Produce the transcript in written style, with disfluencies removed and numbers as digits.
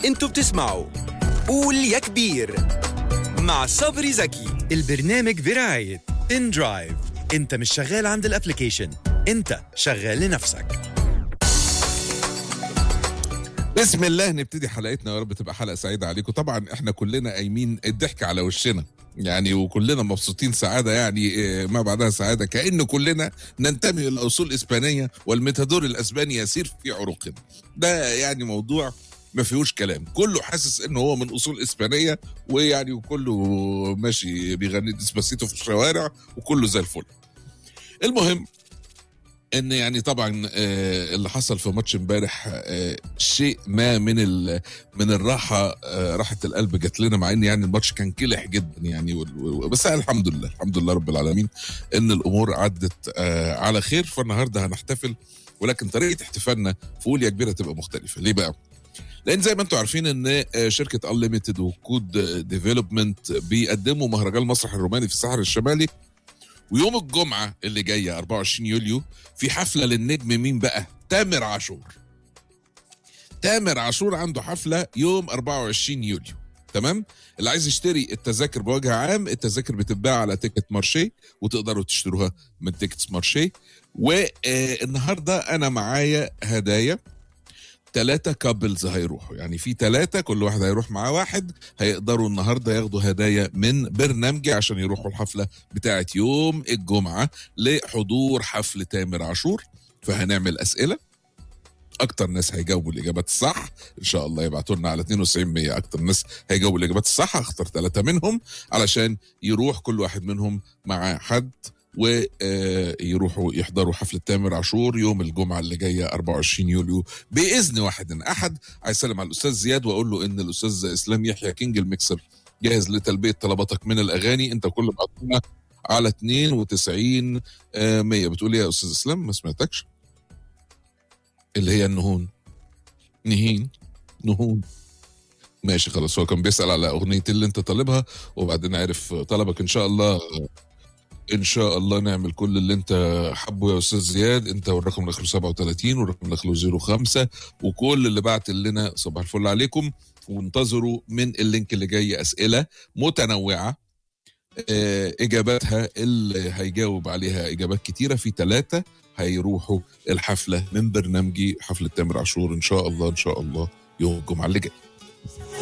انتوا بتسمعوا قول يا كبير مع صبري زكي. البرنامج برعاية ان درايف. انت مش شغال عند الابليكيشن، انت شغال لنفسك. بسم الله نبتدي حلقتنا، يا رب تبقى حلقة سعيدة عليكم. طبعا احنا كلنا قايمين الضحك على وشنا يعني، وكلنا مبسوطين سعادة يعني ما بعدها سعادة، كأن كلنا ننتمي إلى أصول إسبانية والميتادور الأسباني يسير في عروقنا. ده يعني موضوع ما فيهوش كلام، كله حاسس إنه هو من أصول إسبانية، ويعني وكله ماشي بيغني ديسباسيتو في الشوارع وكله زي الفل. المهم ان يعني طبعا اللي حصل في ماتش امبارح شيء ما من الراحه، راحه القلب جات لنا، مع ان يعني الماتش كان كلح جدا يعني، بس الحمد لله رب العالمين ان الامور عدت على خير. فالنهارده هنحتفل، ولكن طريقه احتفالنا في قول يا كبير هتبقى مختلفه. ليه بقى؟ لان زي ما انتم عارفين ان شركه انليميتد وكود ديفلوبمنت بيقدموا مهرجان المسرح الروماني في الساحل الشمالي، ويوم الجمعة اللي جاية 24 يوليو في حفلة للنجم مين بقى؟ تامر عاشور. تامر عاشور عنده حفلة يوم 24 يوليو، تمام؟ اللي عايز يشتري التذاكر بوجه عام، التذاكر بتتباع على تيكت مارشي، وتقدروا تشتروها من تيكتس مارشي. والنهاردة أنا معايا هدايا. 3 كابلز هيروحوا، يعني في 3 كل واحد هيروح معاه واحد، هيقدروا النهارده ياخدوا هدايا من برنامجي عشان يروحوا الحفله بتاعه يوم الجمعه لحضور حفل تامر عاشور. فهنعمل اسئله، اكتر ناس هيجاوبوا الاجابات الصح ان شاء الله يبعتوا لنا على 9200. اكتر ناس هيجاوبوا الاجابات الصح هختار 3 منهم علشان يروح كل واحد منهم مع حد، ويروحوا يحضروا حفلة تامر عاشور يوم الجمعة اللي جاية 24 يوليو بإذن واحد أحد. عايز أسلم على الأستاذ زياد وأقول له إن الأستاذ إسلام يحيى كينج الميكسر جاهز لتلبية طلباتك من الأغاني. أنت كل بعتنا على 92 100. بتقول إيه يا أستاذ إسلام؟ ما سمعتكش. اللي هي النهون، نهون. ماشي خلاص، هو كان بيسأل على أغنية اللي أنت طالبها وبعدين عرف طلبك. ان شاء الله نعمل كل اللي انت حبه يا استاذ زياد، انت والرقم الاخر 37 والرقم الاخر 05 وكل اللي بعت لنا. صباح الفل عليكم، وانتظروا من اللينك اللي جاي اسئله متنوعه اجاباتها اللي هيجاوب عليها اجابات كتيره. في 3 هيروحوا الحفله من برنامجي، حفله تامر عاشور ان شاء الله يوم الجمعه اللي جاي.